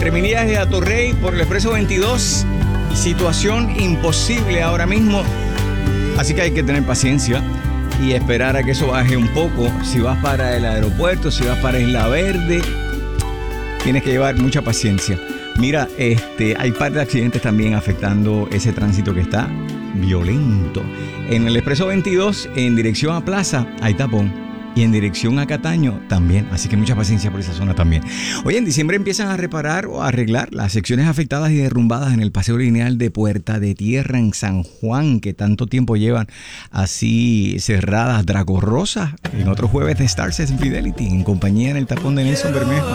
Entre Minillas y Atorrey por el Expreso 22. Situación imposible ahora mismo. Así que hay que tener paciencia y esperar a que eso baje un poco. Si vas para el aeropuerto, si vas para Isla Verde, tienes que llevar mucha paciencia. Mira, hay par de accidentes también afectando ese tránsito que está violento. En el Expreso 22, en dirección a Plaza, hay tapón. Y en dirección a Cataño también, así que mucha paciencia por esa zona también. Hoy en diciembre empiezan a reparar o a arreglar las secciones afectadas y derrumbadas en el paseo lineal de Puerta de Tierra en San Juan, que tanto tiempo llevan así cerradas. Draco Rosa en otro jueves de Stars and Fidelity, en compañía en el tapón de Nelson Bermejo.